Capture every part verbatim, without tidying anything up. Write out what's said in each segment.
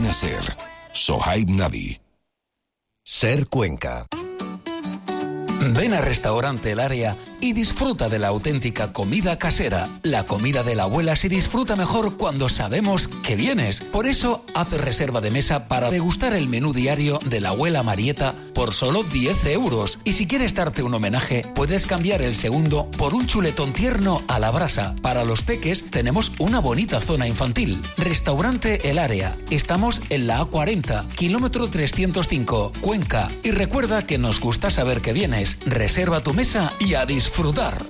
Cadena Ser. Sohaib Navi. Ser Cuenca. Ven al restaurante El Área y disfruta de la auténtica comida casera. La comida de la abuela se disfruta mejor cuando sabemos que vienes. Por eso, haz reserva de mesa para degustar el menú diario de la abuela Marieta por solo diez euros. Y si quieres darte un homenaje, puedes cambiar el segundo por un chuletón tierno a la brasa. Para los peques, tenemos una bonita zona infantil. Restaurante El Área. Estamos en la A cuarenta, kilómetro trescientos cinco, Cuenca. Y recuerda que nos gusta saber que vienes. Reserva tu mesa y a disfrutar.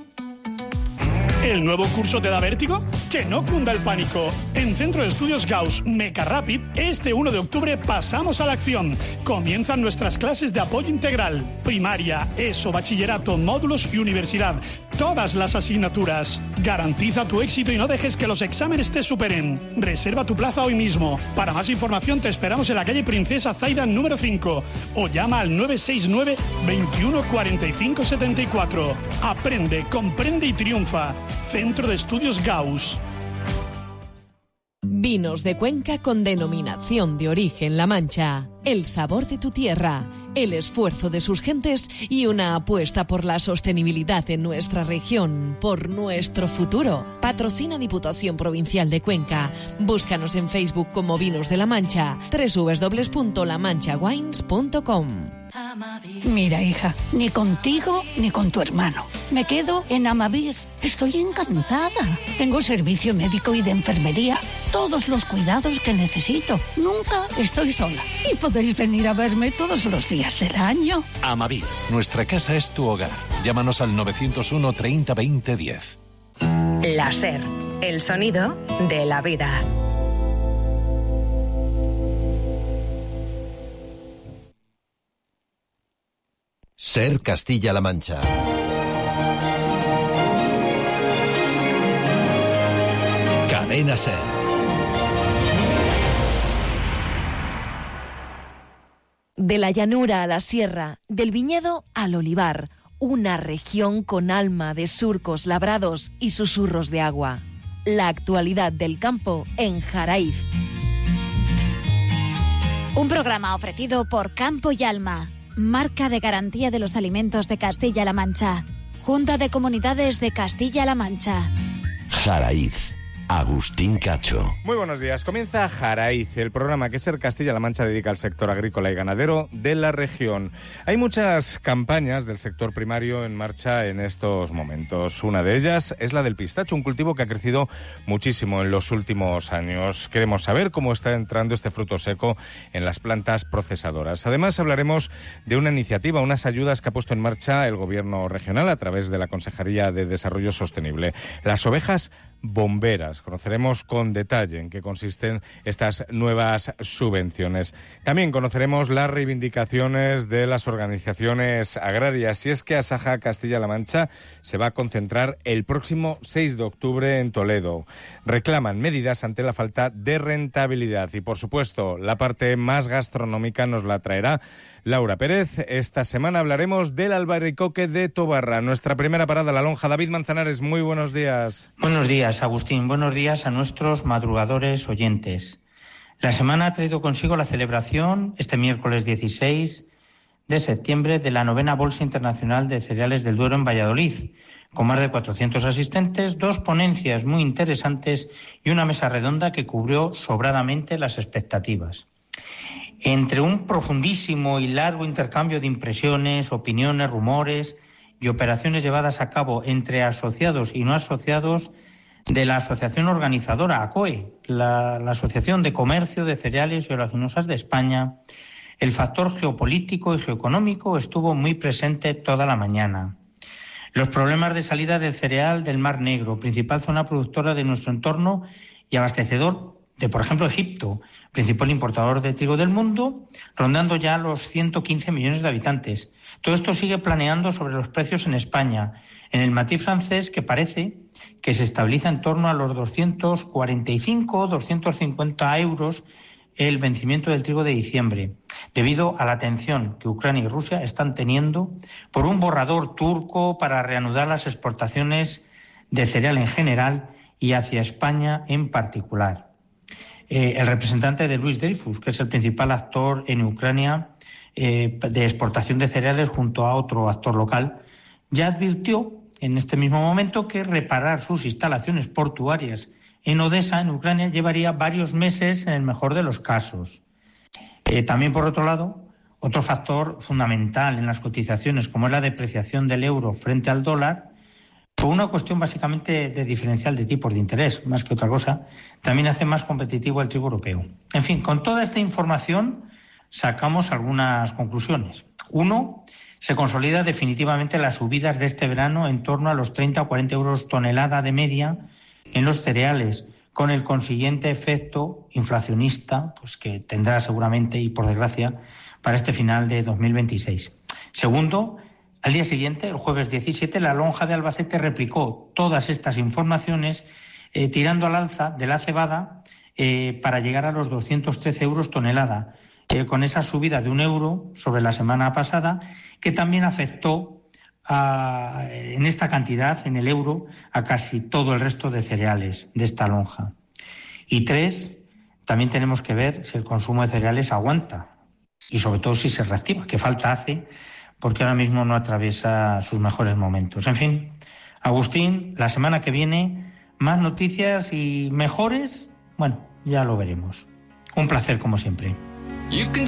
¿El nuevo curso te da vértigo? Que no cunda el pánico. En Centro de Estudios Gauss Meca Rapid, este uno de octubre pasamos a la acción. Comienzan nuestras clases de apoyo integral. Primaria, ESO, bachillerato, módulos y universidad. Todas las asignaturas. Garantiza tu éxito y no dejes que los exámenes te superen. Reserva tu plaza hoy mismo. Para más información te esperamos en la calle Princesa Zaida número cinco o llama al nueve seis nueve, veintiuno cuarenta y cinco setenta y cuatro. Aprende, comprende y triunfa. Centro de Estudios Gauss. Vinos de Cuenca con denominación de origen La Mancha. El sabor de tu tierra, el esfuerzo de sus gentes y una apuesta por la sostenibilidad en nuestra región, por nuestro futuro. Patrocina Diputación Provincial de Cuenca. Búscanos en Facebook como Vinos de La Mancha, doble u doble u doble u punto la mancha wines punto com. Mira, hija, ni contigo ni con tu hermano. Me quedo en Amavir. Estoy encantada. Tengo servicio médico y de enfermería. Todos los cuidados que necesito. Nunca estoy sola. Y podéis venir a verme todos los días del año. Amavir, nuestra casa es tu hogar. Llámanos al novecientos uno, treinta, veinte, diez. La Ser, el sonido de la vida. Ser Castilla-La Mancha. Cadena Ser. De la llanura a la sierra, del viñedo al olivar, una región con alma de surcos labrados y susurros de agua. La actualidad del campo en Jaraíz. Un programa ofrecido por Campo y Alma, marca de garantía de los alimentos de Castilla-La Mancha. Junta de Comunidades de Castilla-La Mancha. Jaraíz. Agustín Cacho. Muy buenos días. Comienza Jaraíz, el programa que Ser Castilla-La Mancha dedica al sector agrícola y ganadero de la región. Hay muchas campañas del sector primario en marcha en estos momentos. Una de ellas es la del pistacho, un cultivo que ha crecido muchísimo en los últimos años. Queremos saber cómo está entrando este fruto seco en las plantas procesadoras. Además, hablaremos de una iniciativa, unas ayudas que ha puesto en marcha el Gobierno regional a través de la Consejería de Desarrollo Sostenible. Las ovejas bomberas. Conoceremos con detalle en qué consisten estas nuevas subvenciones. También conoceremos las reivindicaciones de las organizaciones agrarias. Y es que Asaja Castilla-La Mancha se va a concentrar el próximo seis de octubre en Toledo. Reclaman medidas ante la falta de rentabilidad. Y, por supuesto, la parte más gastronómica nos la traerá Laura Pérez. Esta semana hablaremos del albaricoque de Tobarra. Nuestra primera parada, La Lonja. David Manzanares, muy buenos días. Buenos días, Agustín. Buenos días a nuestros madrugadores oyentes. La semana ha traído consigo la celebración, este miércoles dieciséis de septiembre, de la novena Bolsa Internacional de Cereales del Duero en Valladolid, con más de cuatrocientos asistentes, dos ponencias muy interesantes y una mesa redonda que cubrió sobradamente las expectativas. Entre un profundísimo y largo intercambio de impresiones, opiniones, rumores y operaciones llevadas a cabo entre asociados y no asociados de la asociación organizadora A C O E, la, la Asociación de Comercio de Cereales y Oleaginosas de España, el factor geopolítico y geoeconómico estuvo muy presente toda la mañana. Los problemas de salida del cereal del Mar Negro, principal zona productora de nuestro entorno y abastecedor de, por ejemplo, Egipto, principal importador de trigo del mundo, rondando ya los ciento quince millones de habitantes. Todo esto sigue planeando sobre los precios en España, en el matiz francés que parece que se estabiliza en torno a los doscientos cuarenta y cinco, doscientos cincuenta euros el vencimiento del trigo de diciembre, debido a la atención que Ucrania y Rusia están teniendo por un borrador turco para reanudar las exportaciones de cereal en general y hacia España en particular. eh, el representante de Louis Dreyfus, que es el principal actor en Ucrania eh, de exportación de cereales junto a otro actor local, ya advirtió en este mismo momento que reparar sus instalaciones portuarias en Odesa, en Ucrania, llevaría varios meses en el mejor de los casos. Eh, también, por otro lado, otro factor fundamental en las cotizaciones, como es la depreciación del euro frente al dólar, por una cuestión básicamente de diferencial de tipos de interés, más que otra cosa, también hace más competitivo el trigo europeo. En fin, con toda esta información sacamos algunas conclusiones. Uno, se consolida definitivamente las subidas de este verano en torno a los treinta o cuarenta euros tonelada de media en los cereales, con el consiguiente efecto inflacionista pues que tendrá seguramente, y por desgracia, para este final de dos mil veintiséis. Segundo, al día siguiente, el jueves diecisiete, la lonja de Albacete replicó todas estas informaciones eh, tirando al alza de la cebada eh, para llegar a los doscientos trece euros tonelada, eh, con esa subida de un euro sobre la semana pasada, que también afectó a, en esta cantidad, en el euro, a casi todo el resto de cereales de esta lonja. Y tres, también tenemos que ver si el consumo de cereales aguanta y sobre todo si se reactiva, que falta hace, porque ahora mismo no atraviesa sus mejores momentos. En fin, Agustín, la semana que viene, más noticias y mejores, bueno, ya lo veremos. Un placer como siempre. You can